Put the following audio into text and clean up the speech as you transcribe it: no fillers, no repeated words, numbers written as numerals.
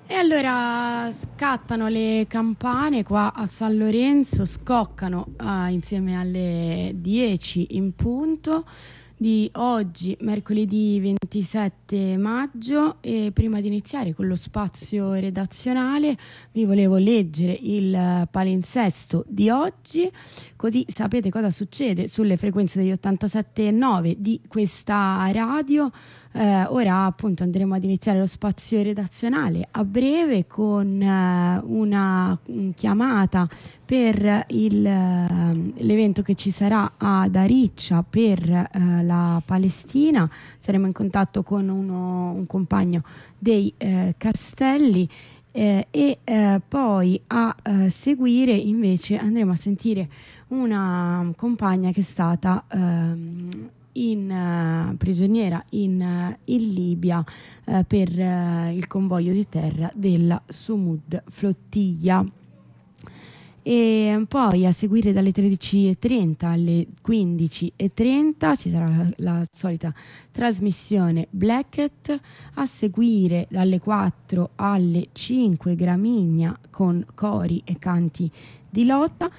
E allora scattano le campane qua a San Lorenzo, scoccano insieme alle 10 in punto di oggi, mercoledì 27 maggio, e prima di iniziare con lo spazio redazionale vi volevo leggere il palinsesto di oggi, così sapete cosa succede sulle frequenze degli 87,9 di questa radio. Ora appunto andremo ad iniziare lo spazio redazionale a breve con una chiamata per l'evento che ci sarà ad Ariccia per la Palestina. Saremo in contatto con un compagno dei Castelli poi a seguire invece andremo a sentire una compagna che è stata prigioniera in Libia per il convoglio di terra della Sumud Flottiglia. E poi a seguire dalle 13:30 alle 15:30 ci sarà la solita trasmissione Blacket, a seguire dalle 4 alle 5 Gramigna con cori e canti di lotta,